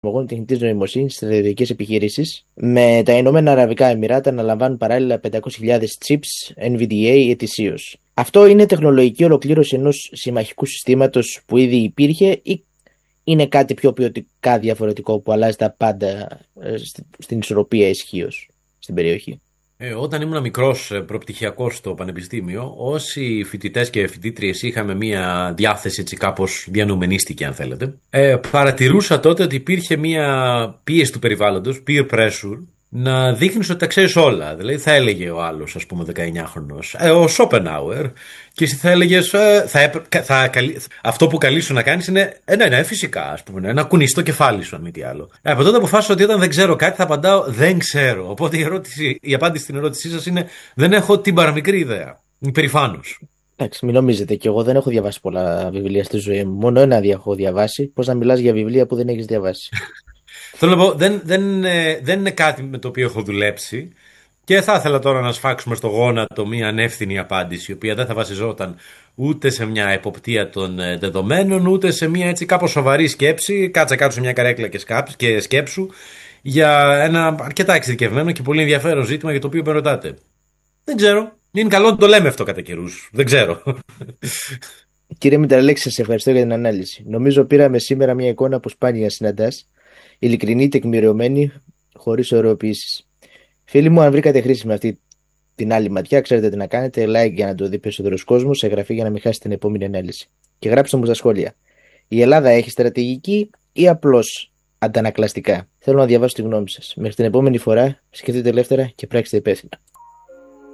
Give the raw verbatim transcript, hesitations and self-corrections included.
εφαρμογών τεχνητής νοημοσύνης στις στρατιωτικές επιχειρήσεις, με τα Ηνωμένα Αραβικά Εμιράτα να λαμβάνουν παράλληλα πεντακόσιες χιλιάδες chips N V D A ετησίως. Αυτό είναι τεχνολογική ολοκλήρωση ενός συμμαχικού συστήματος που ήδη υπήρχε, ή είναι κάτι πιο ποιοτικά διαφορετικό που αλλάζει τα πάντα ε, στη- στην ισορροπία ισχύως στην περιοχή? Ε, όταν ήμουν μικρός ε, προπτυχιακός στο πανεπιστήμιο, όσοι φοιτητές και φοιτήτριες είχαμε μία διάθεση έτσι κάπως διανουμενίστικη, αν θέλετε, ε, παρατηρούσα τότε ότι υπήρχε μία πίεση του περιβάλλοντος, peer pressure, να δείχνεις ότι τα ξέρεις όλα. Δηλαδή θα έλεγε ο άλλος, ας πούμε, δεκαεννιάχρονος, ε, ο Σόπενάουερ, και εσύ θα έλεγες, ε, θα, έπρε- θα, καλεί- αυτό που καλεί σου να κάνεις είναι, ε, ναι, ναι, φυσικά, ας πούμε, ναι, να κουνείς το κεφάλι σου, αν μη τι άλλο. Ε, από τότε αποφάσισα ότι όταν δεν ξέρω κάτι θα απαντάω, δεν ξέρω. Οπότε η, ερώτηση, η απάντηση στην ερώτησή σας είναι, δεν έχω την παραμικρή ιδέα. Υπερηφάνος. Εντάξει, μην νομίζετε, και εγώ δεν έχω διαβάσει πολλά βιβλία στη ζωή μου. Μόνο ένα δια- έχω διαβάσει. Πώς να μιλάς για βιβλία που δεν έχεις διαβάσει? Θέλω να πω, δεν, δεν, ε, δεν είναι κάτι με το οποίο έχω δουλέψει και θα ήθελα τώρα να σφάξουμε στο γόνατο μια ανεύθυνη απάντηση, η οποία δεν θα βασιζόταν ούτε σε μια εποπτεία των ε, δεδομένων, ούτε σε μια έτσι κάπως σοβαρή σκέψη. Κάτσε κάτω σε μια καρέκλα και, σκάψ, και σκέψου για ένα αρκετά εξειδικευμένο και πολύ ενδιαφέρον ζήτημα για το οποίο με ρωτάτε. Δεν ξέρω. Είναι καλό να το λέμε αυτό κατά καιρού. Δεν ξέρω. Κύριε Μητραλέξη, σας ευχαριστώ για την ανάλυση. Νομίζω πήραμε σήμερα μια εικόνα που σπάνια συναντάς, ειλικρινή, τεκμηριωμένη, χωρίς ωρεοποιήσεις. Φίλοι μου, αν βρήκατε χρήσιμη αυτή την άλλη ματιά, ξέρετε τι να κάνετε. Like για να το δει περισσότερο κόσμο, εγγραφή για να μην χάσετε την επόμενη ανάλυση. Και γράψτε μου στα σχόλια. Η Ελλάδα έχει στρατηγική ή απλώς αντανακλαστικά? Θέλω να διαβάσω τη γνώμη σας. Μέχρι την επόμενη φορά, σκεφτείτε ελεύθερα και πράξτε υπεύθυνα.